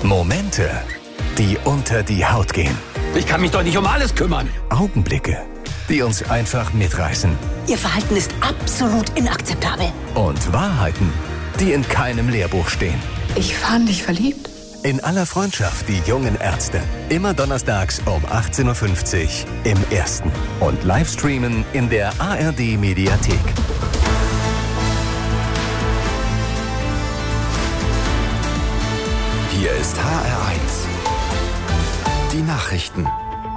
Momente, die unter die Haut gehen. Ich kann mich doch nicht um alles kümmern. Augenblicke, die uns einfach mitreißen. Ihr Verhalten ist absolut inakzeptabel. Und Wahrheiten, die in keinem Lehrbuch stehen. Ich fand dich verliebt. In aller Freundschaft, die jungen Ärzte. Immer donnerstags um 18.50 Uhr im Ersten. Und Livestreamen in der ARD-Mediathek. Hier ist HR1. Die Nachrichten.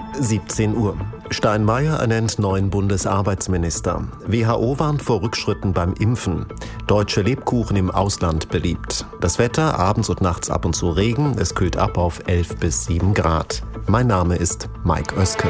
17 Uhr. Steinmeier ernennt neuen Bundesarbeitsminister. WHO warnt vor Rückschritten beim Impfen. Deutsche Lebkuchen im Ausland beliebt. Das Wetter, abends und nachts ab und zu Regen. Es kühlt ab auf 11 bis 7 Grad. Mein Name ist Mike Oeske.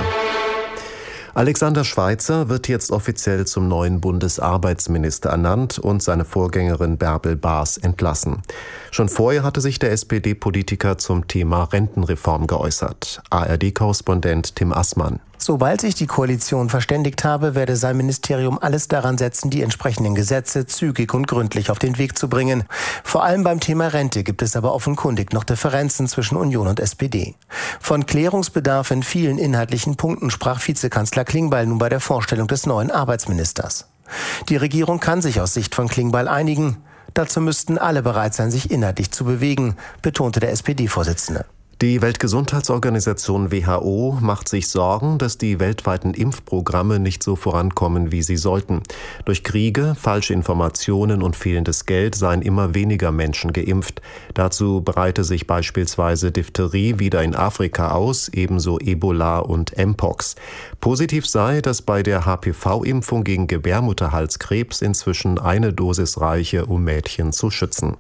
Alexander Schweitzer wird jetzt offiziell zum neuen Bundesarbeitsminister ernannt und seine Vorgängerin Bärbel Baas entlassen. Schon vorher hatte sich der SPD-Politiker zum Thema Rentenreform geäußert. ARD-Korrespondent Tim Assmann. Sobald sich die Koalition verständigt habe, werde sein Ministerium alles daran setzen, die entsprechenden Gesetze zügig und gründlich auf den Weg zu bringen. Vor allem beim Thema Rente gibt es aber offenkundig noch Differenzen zwischen Union und SPD. Von Klärungsbedarf in vielen inhaltlichen Punkten sprach Vizekanzler Klingbeil nun bei der Vorstellung des neuen Arbeitsministers. Die Regierung kann sich aus Sicht von Klingbeil einigen. Dazu müssten alle bereit sein, sich inhaltlich zu bewegen, betonte der SPD-Vorsitzende. Die Weltgesundheitsorganisation WHO macht sich Sorgen, dass die weltweiten Impfprogramme nicht so vorankommen, wie sie sollten. Durch Kriege, falsche Informationen und fehlendes Geld seien immer weniger Menschen geimpft. Dazu breite sich beispielsweise Diphtherie wieder in Afrika aus, ebenso Ebola und Mpox. Positiv sei, dass bei der HPV-Impfung gegen Gebärmutterhalskrebs inzwischen eine Dosis reiche, um Mädchen zu schützen.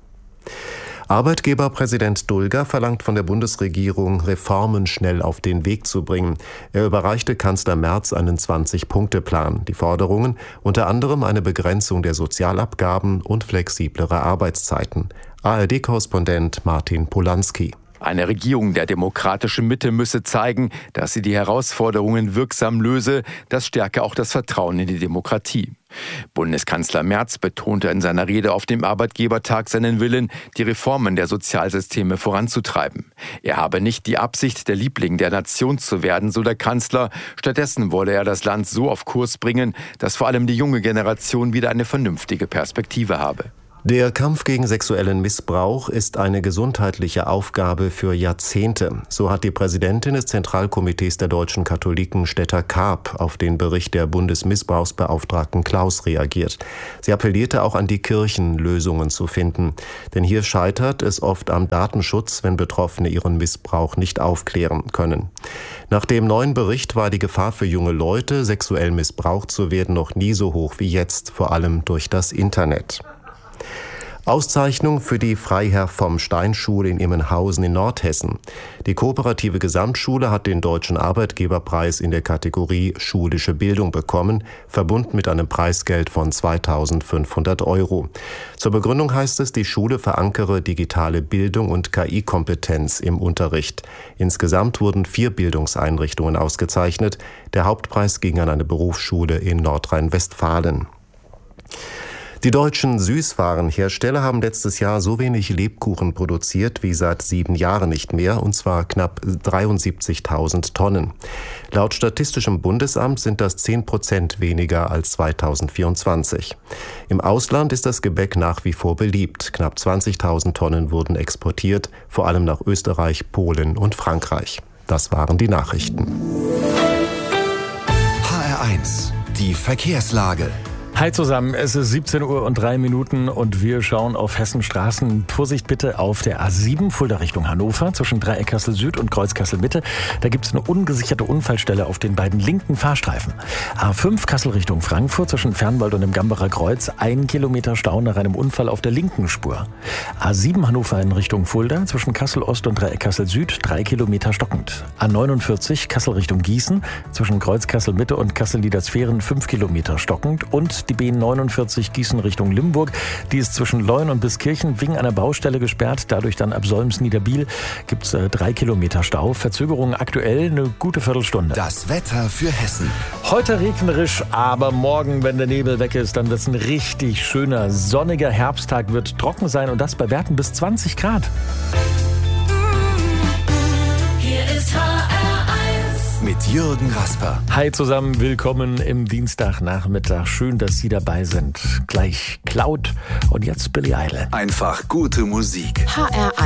Arbeitgeberpräsident Dulger verlangt von der Bundesregierung, Reformen schnell auf den Weg zu bringen. Er überreichte Kanzler Merz einen 20-Punkte-Plan. Die Forderungen unter anderem eine Begrenzung der Sozialabgaben und flexiblere Arbeitszeiten. ARD-Korrespondent Martin Polanski. Eine Regierung der demokratischen Mitte müsse zeigen, dass sie die Herausforderungen wirksam löse. Das stärke auch das Vertrauen in die Demokratie. Bundeskanzler Merz betonte in seiner Rede auf dem Arbeitgebertag seinen Willen, die Reformen der Sozialsysteme voranzutreiben. Er habe nicht die Absicht, der Liebling der Nation zu werden, so der Kanzler. Stattdessen wolle er das Land so auf Kurs bringen, dass vor allem die junge Generation wieder eine vernünftige Perspektive habe. Der Kampf gegen sexuellen Missbrauch ist eine gesundheitliche Aufgabe für Jahrzehnte. So hat die Präsidentin des Zentralkomitees der deutschen Katholiken Stetter Karp auf den Bericht der Bundesmissbrauchsbeauftragten Klaus reagiert. Sie appellierte auch an die Kirchen, Lösungen zu finden. Denn hier scheitert es oft am Datenschutz, wenn Betroffene ihren Missbrauch nicht aufklären können. Nach dem neuen Bericht war die Gefahr für junge Leute, sexuell missbraucht zu werden, noch nie so hoch wie jetzt, vor allem durch das Internet. Auszeichnung für die Freiherr-vom-Stein-Schule in Immenhausen in Nordhessen. Die kooperative Gesamtschule hat den Deutschen Arbeitgeberpreis in der Kategorie Schulische Bildung bekommen, verbunden mit einem Preisgeld von 2.500 €. Zur Begründung heißt es, die Schule verankere digitale Bildung und KI-Kompetenz im Unterricht. Insgesamt wurden 4 Bildungseinrichtungen ausgezeichnet. Der Hauptpreis ging an eine Berufsschule in Nordrhein-Westfalen. Die deutschen Süßwarenhersteller haben letztes Jahr so wenig Lebkuchen produziert wie seit 7 Jahren nicht mehr, und zwar knapp 73.000 Tonnen. Laut Statistischem Bundesamt sind das 10% weniger als 2024. Im Ausland ist das Gebäck nach wie vor beliebt. Knapp 20.000 Tonnen wurden exportiert, vor allem nach Österreich, Polen und Frankreich. Das waren die Nachrichten. HR1, die Verkehrslage. Hi zusammen, es ist 17:03 Uhr und wir schauen auf Hessenstraßen. Vorsicht bitte auf der A7 Fulda Richtung Hannover zwischen Dreieck Kassel Süd und Kreuz Kassel Mitte. Da gibt es eine ungesicherte Unfallstelle auf den beiden linken Fahrstreifen. A5 Kassel Richtung Frankfurt zwischen Fernwald und dem Gambacher Kreuz 1 Kilometer Stau nach einem Unfall auf der linken Spur. A7 Hannover in Richtung Fulda zwischen Kassel Ost und Dreieck Kassel Süd 3 Kilometer stockend. A49 Kassel Richtung Gießen zwischen Kreuz Kassel Mitte und Kassel Niedersferen 5 Kilometer stockend und die B49 Gießen Richtung Limburg. Die ist zwischen Leun und Biskirchen wegen einer Baustelle gesperrt. Dadurch dann ab Solms-Niederbiel gibt es 3 Kilometer Stau. Verzögerungen aktuell eine gute Viertelstunde. Das Wetter für Hessen. Heute regnerisch, aber morgen, wenn der Nebel weg ist, dann wird es ein richtig schöner, sonniger Herbsttag, wird trocken sein und das bei Werten bis 20 Grad. Jürgen Rasper. Hi zusammen, willkommen im Dienstagnachmittag. Schön, dass Sie dabei sind. Gleich Cloud und jetzt Billy Idol. Einfach gute Musik. HR1